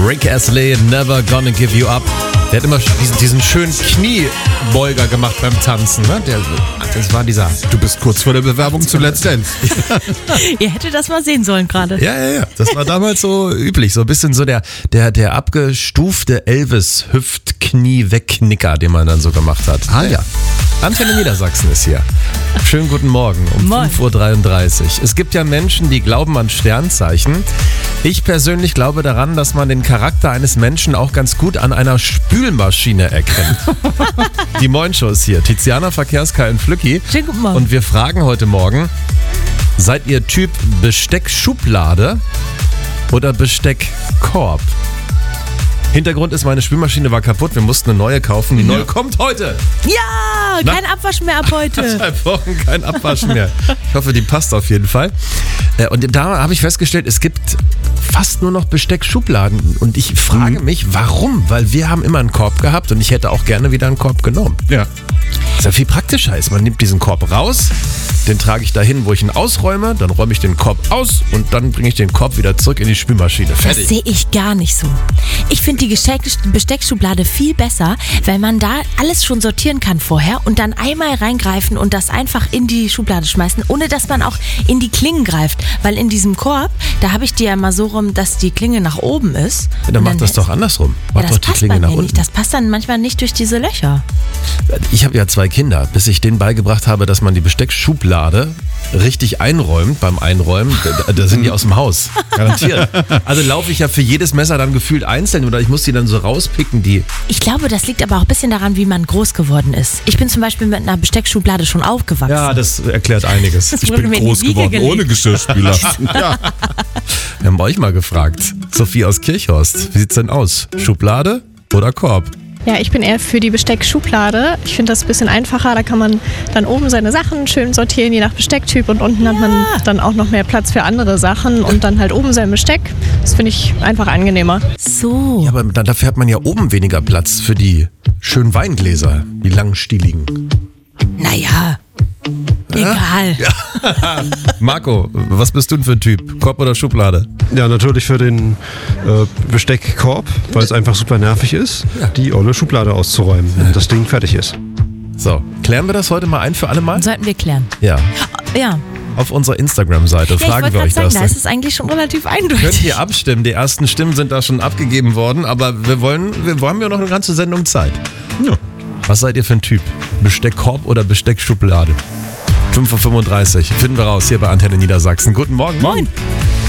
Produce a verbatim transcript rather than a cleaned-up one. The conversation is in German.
Rick Astley, Never Gonna Give You Up. Der hat immer diesen, diesen schönen Kniebeuger gemacht beim Tanzen. Ne? Der, das war dieser... Du bist kurz vor der Bewerbung zu Let's Dance. Ihr hättet das mal sehen sollen gerade. Ja, ja, ja. Das war damals so üblich. So ein bisschen so der, der, der abgestufte Elvis-Hüft-Knie-Wegknicker, den man dann so gemacht hat. Ah ja. Antenne Niedersachsen ist hier. Schönen guten Morgen um fünf Uhr dreiunddreißig. Es gibt ja Menschen, die glauben an Sternzeichen. Ich persönlich glaube daran, dass man den Charakter eines Menschen auch ganz gut an einer Spülmaschine erkennt. Die Moin-Show ist hier. Tiziana Verkehrska in Flücki. Schönen guten Morgen. Und wir fragen heute Morgen, seid ihr Typ Besteckschublade oder Besteckkorb? Hintergrund ist, meine Spülmaschine war kaputt. Wir mussten eine neue kaufen. Die neue ja. kommt heute. Ja, kein Na? Abwasch mehr ab heute. Anderthalb Wochen kein Abwasch mehr. Ich hoffe, die passt auf jeden Fall. Und da habe ich festgestellt, es gibt fast nur noch Besteckschubladen. Und ich frage mhm. mich, warum? Weil wir haben immer einen Korb gehabt und ich hätte auch gerne wieder einen Korb genommen. Ja. Was ja viel praktischer ist. Man nimmt diesen Korb raus, den trage ich dahin, wo ich ihn ausräume, dann räume ich den Korb aus und dann bringe ich den Korb wieder zurück in die Spülmaschine. Fertig. Das sehe ich gar nicht so. Ich finde die Besteckschublade viel besser, weil man da alles schon sortieren kann vorher und dann einmal reingreifen und das einfach in die Schublade schmeißen, ohne dass man auch in die Klingen greift. Weil in diesem Korb, da habe ich die ja immer so rum, dass die Klinge nach oben ist. Ja, dann mach das doch andersrum. Mach ja, doch die Klinge nach unten. Nicht. Das passt dann manchmal nicht durch diese Löcher. Ich habe ja zwei Kinder, bis ich denen beigebracht habe, dass man die Besteckschublade richtig einräumt beim Einräumen. Da, da sind die aus dem Haus. Garantiert. Also laufe ich ja für jedes Messer dann gefühlt einzeln oder ich muss die dann so rauspicken, die. Ich glaube, das liegt aber auch ein bisschen daran, wie man groß geworden ist. Ich bin zum Beispiel mit einer Besteckschublade schon aufgewachsen. Ja, das erklärt einiges. Ich bin groß geworden gelegt. Ohne Geschirrspüler. Ja. Wir haben euch mal gefragt. Sophie aus Kirchhorst, wie sieht's denn aus? Schublade oder Korb? Ja, ich bin eher für die Besteckschublade. Ich finde das ein bisschen einfacher. Da kann man dann oben seine Sachen schön sortieren, je nach Bestecktyp. Und unten ja. hat man dann auch noch mehr Platz für andere Sachen. Und dann halt oben sein Besteck. Das finde ich einfach angenehmer. So. Ja, aber dann, dafür hat man ja oben weniger Platz für die schönen Weingläser, die langen, stieligen. Naja, egal. Ja. Marco, was bist du denn für ein Typ? Korb oder Schublade? Ja, natürlich für den äh, Besteckkorb, weil es einfach super nervig ist, ja. die olle Schublade auszuräumen, wenn das Ding fertig ist. So, klären wir das heute mal ein für alle Mal? Sollten wir klären. Ja. Ja. Auf unserer Instagram-Seite ja, fragen wir euch sagen, das. Da ist es eigentlich schon relativ eindeutig. Könnt ihr abstimmen? Die ersten Stimmen sind da schon abgegeben worden, aber wir wollen, wir haben ja noch eine ganze Sendung Zeit. Ja. Was seid ihr für ein Typ? Besteckkorb oder Besteckschublade? fünf Uhr fünfunddreißig. Finden wir raus hier bei Antenne Niedersachsen. Guten Morgen. Moin.